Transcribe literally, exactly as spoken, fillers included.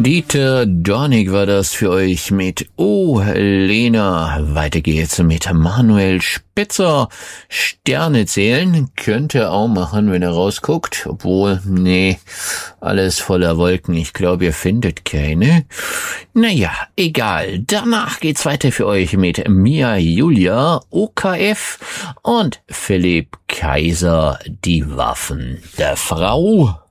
Dieter Dornig war das für euch mit Oh Lena. Weiter geht's mit Manuel Spitzer. Sterne zählen könnte er auch machen, wenn er rausguckt. Obwohl, nee, alles voller Wolken. Ich glaube, ihr findet keine. Naja, egal. Danach geht's weiter für euch mit Mia Julia, O K F und Philipp Kaiser, die Waffen der Frau.